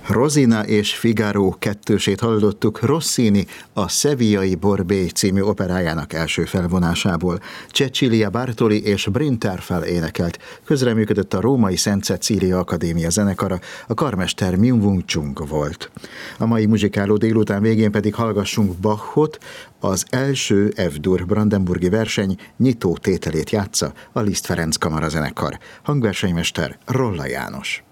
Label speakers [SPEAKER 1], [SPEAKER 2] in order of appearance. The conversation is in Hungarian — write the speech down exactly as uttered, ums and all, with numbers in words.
[SPEAKER 1] Rosina és Figaro kettősét hallottuk Rossini a Sevillai Borbé című operájának első felvonásából. Cecilia Bartoli és Brinterfel énekelt, közreműködött a római Szent Cecília Akadémia zenekara, a karmester Myung Chung volt. A mai muzsikáló délután végén pedig hallgassunk Bachot, az első F-dur brandenburgi verseny nyitó tételét játsza a Liszt Ferenc kamarazenekar. Hangversenymester Rolla János.